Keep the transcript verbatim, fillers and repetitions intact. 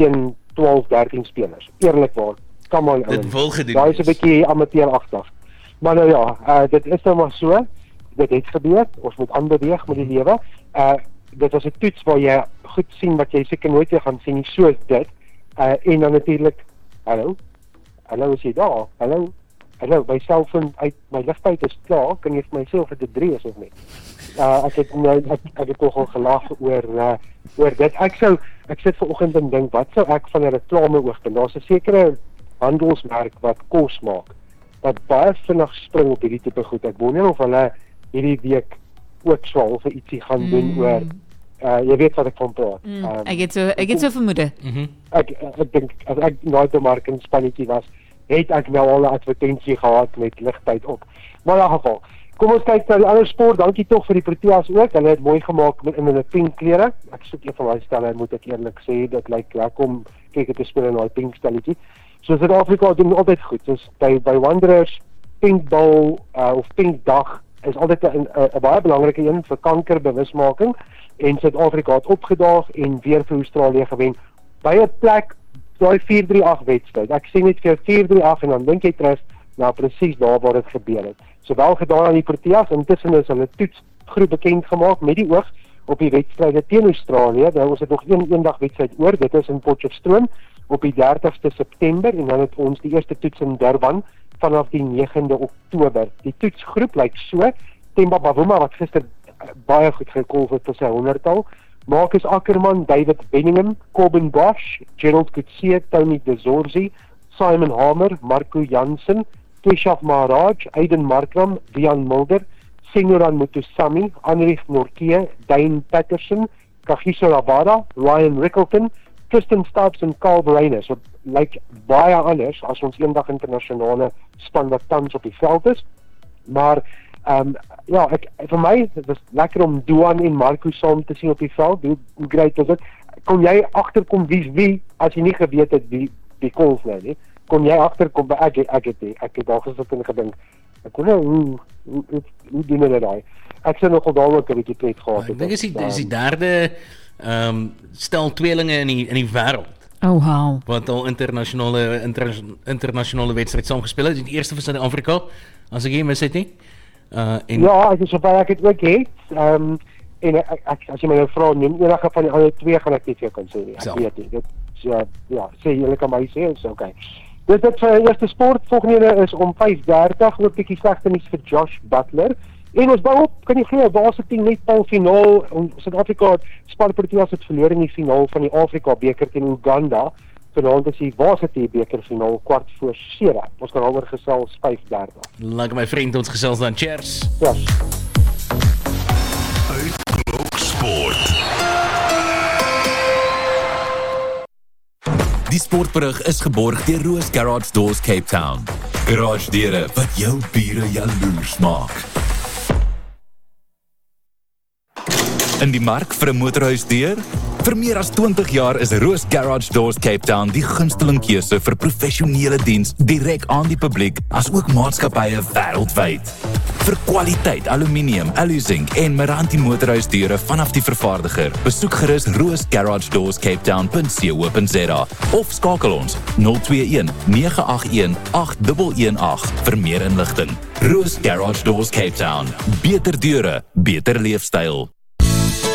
teen twaalf, dertien spelers. Eerlikwaar, come on. Dit wil gedoen Daar is 'n bietjie amateuragtig. Maar nou ja, uh, dit is nou maar so. Dit het gebeur. Ons moet aanbeweeg met die lewe. Uh, dit was 'n toets waar jy goed sien wat jy seker nooit weer gaan sien nie, soos dit. Uh, en dan natuurlik, hallo, hallo is jy daar? Hallo, hallo, my selfoon uit, my ligtyd is klaar. Kan jy vir my sê of dit drie is of nie? Uh, ek het nou, ek, ek het toch al gelag oor uh, oor dit. Ek sou, ek sit vanoggend en dink, wat sou ek van 'n reklame oogpunt? Daar's 'n sekere handelsmerk wat kos maak, wat baie vinnig spring op hierdie tipe goed. Ek wonder of hulle hierdie week ook swaal vir ietsie gaan doen mm. oor, uh, jy weet wat ek van praat. Mm. Um, ek het so, ek het so vermoede. Mhm. Ek, ek dink, as ek nooit 'n marketingspannetjie was, het ek nou al 'n advertensie gehad met ligtyd op. Maar in elk geval, kom ons kyk na die ander sport. Dankie tog vir die Proteas ook. Hulle het mooi gemaak met in hulle pink klere. Ek soek een van daai stelle, moet ek eerlik sê, dit lyk lekker om kyk te speel in daai pink stelletjie. So Suid-Afrika doen altyd goed. Soos by by Wanderers, pink bal uh, of pink dag is altyd 'n 'n baie belangrike een vir kankerbewusmaking, en Suid-Afrika het opgedaag en weer vir Australië gewen by 'n plek, daai vier drie agt wedstryd. Ek sê net vir vier drie agt en dan dink jy terug na presies daar waar dit gebeur het. So wel gedaan aan die Proteas. Intussen is hulle toetsgroep bekend gemaak met die oog op die wedstryde teen Australië. Nou ons het nog een eendag wedstryd oor. Dit is in Potchefstroom op die dertigste September, en dan het ons die eerste toets in Durban vanaf die negende Oktober. Die toetsgroep lyk so: Themba Bavuma wat gister baie goed gekolf het vir sy honderdtal, Marcus Ackerman, David Benningham, Corbin Bosch, Gerald Coetzee, Tony De Zorzi, Simon Hamer, Marco Jansen, Keshav Maharaj, Aiden Markram, Vian Mulder, Senoran Mutusami, Anrich Norkie, Dane Patterson, Kagiso Rabada, Ryan Rickleton, Tristan Stubbs en Carl Baranis. Wat lyk baie anders as ons eendag internasionale span wat tans op die veld is. Maar um, ja, ek, vir my, dit was lekker om Duan en Marco saam te sien op die veld. Hoe, hoe great was dit? Kon jy agterkom wie's wie, as jy nie geweet het wie die kolf nou nie? Kon jy agterkom by ek ek het ek het daar gesit en gedink, ek kon nou hoe hoe hoe, hoe doen hulle daai? Ek sou nogal daaroor 'n bietjie pret gehad het. Ek dink is die, is die derde ehm um, stel tweelinge in die in die wêreld. Oh wow. Wat al internasionale inter, internasionale wedstryd saam gespeel het. Die eerste vir Suid-Afrika, as ek hier mis het nie. Uh en ja, ek is op baie ek het ook het. Ehm um, en ek, ek as jy my nou vra, neem enige van die ander twee gaan ek nie vir jou kan sê nie. Ek so. weet nie. Dit ja, ja, sê julle kan my sê, is okay. Dis dit vir eerste sport. Volgende is om vyf dertig, ook bietjie slegte nuus vir Josh Butler. En ons bou op, kan jy glo, waar se team net al finaal, Suid-Afrika het span Proteas het verloor in die finaal van die Afrika beker teen Uganda. Vanaand is die Varsity beker finaal kwart voor sewe. Ons kan alweer gesels vyf dertig. Like my vriend, ons gesels dan. Cheers. Ja. Uitblok Sport. Die sportberig is geborg deur Roos Garage Doors Cape Town. Garage deure wat jou bure jaloers maak. In die mark vir 'n motorhuisdeur? Vir meer as twintig jaar is Roos Garage Doors Cape Town die gunsteling keuse vir professionele diens direk aan die publiek, as ook maatskappye wêreldwyd. Vir kwaliteit aluminium, alu-zinc en Meranti motorhuisdeure vanaf die vervaardiger, besoek gerus roos garage doors cape town punt co punt za of skakel ons nul twee een nege agt een agt een een agt vir meer inligting. Roos Garage Doors Cape Town. Beter deure, beter leefstyl.